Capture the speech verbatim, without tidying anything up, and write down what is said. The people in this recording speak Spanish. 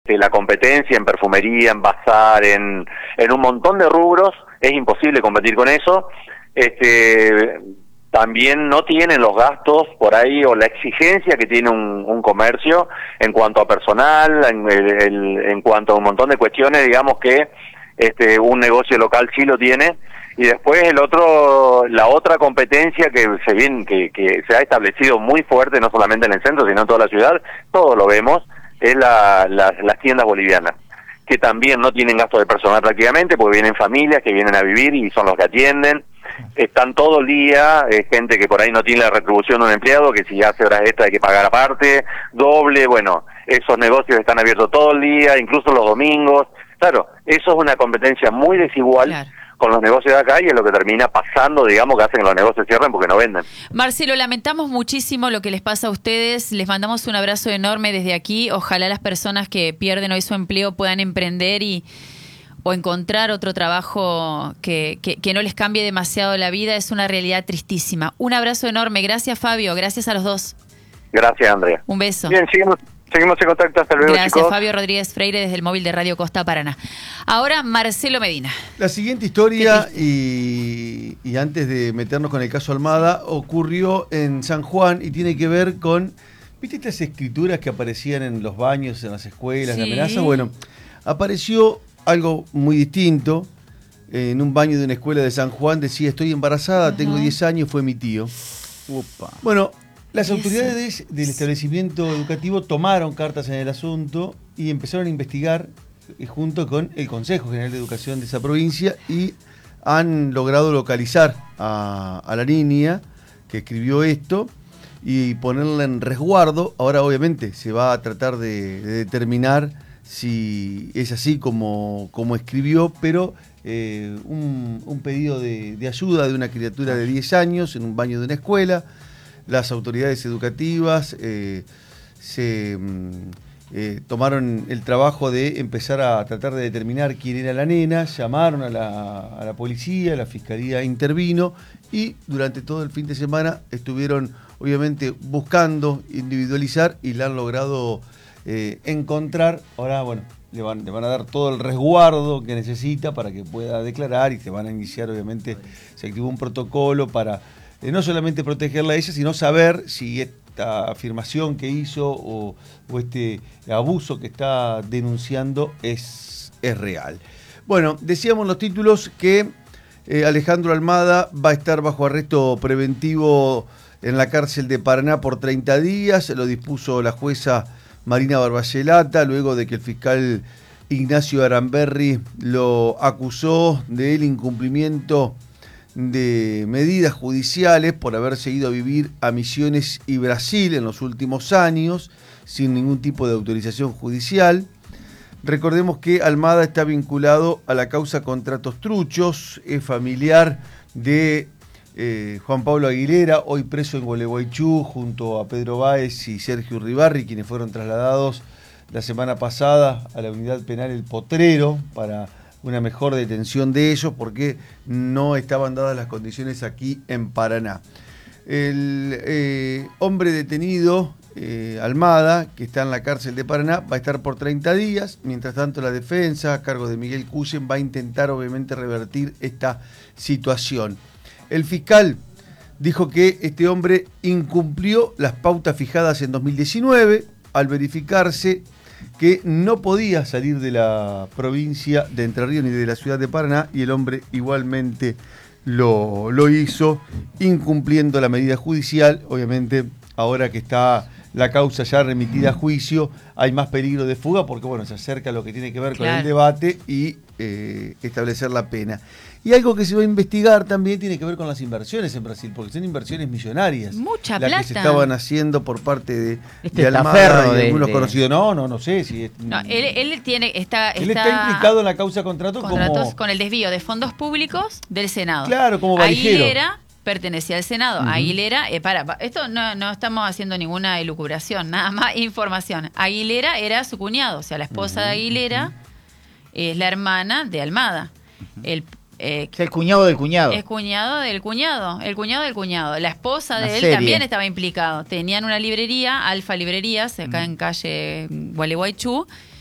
este, la competencia en perfumería, en bazar, en, en un montón de rubros, es imposible competir con eso. Este, también no tienen los gastos por ahí o la exigencia que tiene un, un comercio en cuanto a personal, en, el, el, en cuanto a un montón de cuestiones, digamos que este, un negocio local sí lo tiene. Y después el otro, la otra competencia que se viene, que, que se ha establecido muy fuerte, no solamente en el centro, sino en toda la ciudad, todos lo vemos, es la, la, las tiendas bolivianas, que también no tienen gasto de personal prácticamente, porque vienen familias que vienen a vivir y son los que atienden. Están todo el día, eh, gente que por ahí no tiene la retribución de un empleado, que si hace horas extra hay que pagar aparte, doble, bueno, esos negocios están abiertos todo el día, incluso los domingos. Claro, eso es una competencia muy desigual. Claro. Con los negocios de acá, y es lo que termina pasando, digamos, que hacen que los negocios cierren porque no venden. Marcelo, lamentamos muchísimo lo que les pasa a ustedes, les mandamos un abrazo enorme desde aquí, ojalá las personas que pierden hoy su empleo puedan emprender y o encontrar otro trabajo que, que, que no les cambie demasiado la vida, es una realidad tristísima. Un abrazo enorme, gracias Fabio, gracias a los dos. Gracias, Andrea. Un beso. Bien, seguimos. Seguimos en contacto, hasta luego, Gracias, chicos. Fabio Rodríguez Freire desde el móvil de Radio Costa Paraná. Ahora, Marcelo Medina. La siguiente historia, y, y antes de meternos con el caso Almada, ocurrió en San Juan y tiene que ver con, ¿viste estas escrituras que aparecían en los baños, en las escuelas, sí. de amenaza? Bueno, apareció algo muy distinto. En un baño de una escuela de San Juan decía, estoy embarazada, uh-huh. tengo diez años, fue mi tío. Upa. Bueno, las autoridades del establecimiento educativo tomaron cartas en el asunto y empezaron a investigar junto con el Consejo General de Educación de esa provincia y han logrado localizar a, a la niña que escribió esto y ponerla en resguardo. Ahora obviamente se va a tratar de, de determinar si es así como, como escribió, pero eh, un, un pedido de, de ayuda de una criatura de diez años en un baño de una escuela. Las autoridades educativas eh, se eh, tomaron el trabajo de empezar a tratar de determinar quién era la nena, llamaron a la, a la policía, la fiscalía intervino y durante todo el fin de semana estuvieron obviamente buscando individualizar y la han logrado eh, encontrar. Ahora, bueno, le van, le van a dar todo el resguardo que necesita para que pueda declarar y se van a iniciar, obviamente, se activó un protocolo para Eh, no solamente protegerla a ella, sino saber si esta afirmación que hizo o, o este abuso que está denunciando es, es real. Bueno, decíamos los títulos que eh, Alejandro Almada va a estar bajo arresto preventivo en la cárcel de Paraná por treinta días, lo dispuso la jueza Marina Barbagelata, luego de que el fiscal Ignacio Aramberri lo acusó del incumplimiento de medidas judiciales por haberse ido a vivir a Misiones y Brasil en los últimos años sin ningún tipo de autorización judicial. Recordemos que Almada está vinculado a la causa Contratos Truchos, es familiar de eh, Juan Pablo Aguilera, hoy preso en Gualeguaychú junto a Pedro Báez y Sergio Uribarri, quienes fueron trasladados la semana pasada a la unidad penal El Potrero para una mejor detención de ellos porque no estaban dadas las condiciones aquí en Paraná. El eh, hombre detenido, eh, Almada, que está en la cárcel de Paraná, va a estar por treinta días. Mientras tanto, la defensa, a cargo de Miguel Cuyen, va a intentar obviamente revertir esta situación. El fiscal dijo que este hombre incumplió las pautas fijadas en dos mil diecinueve al verificarse que no podía salir de la provincia de Entre Ríos ni de la ciudad de Paraná, y el hombre igualmente lo, lo hizo, incumpliendo la medida judicial. Obviamente, ahora que está la causa ya remitida a juicio, hay más peligro de fuga porque, bueno, se acerca lo que tiene que ver con claro. el debate y eh, establecer la pena. Y algo que se va a investigar también tiene que ver con las inversiones en Brasil, porque son inversiones millonarias. Mucha las plata. que se estaban haciendo por parte de, este de Almada y de, algunos de... conocidos. No, no, no sé si es... No, él, él tiene, está, él está, está implicado en la causa contratos, contratos como... con el desvío de fondos públicos del Senado. Claro, como valijero. Aguilera pertenecía al Senado. Uh-huh. Aguilera, eh, para, esto no, no estamos haciendo ninguna elucubración, nada más información. Aguilera era su cuñado, o sea, la esposa uh-huh. de Aguilera uh-huh. es la hermana de Almada. Uh-huh. El Eh, es el cuñado del cuñado. Es cuñado del cuñado, el cuñado del cuñado. La esposa de una él serie. también estaba implicado. Tenían una librería, Alfa Librerías, acá mm. en calle Gualeguaychú,